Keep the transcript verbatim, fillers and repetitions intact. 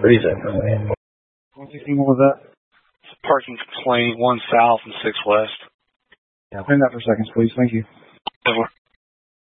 What is that? Anything more with that? It's a parking complaint, one south and six west. Yeah, hang that for seconds, please. Thank you. Over.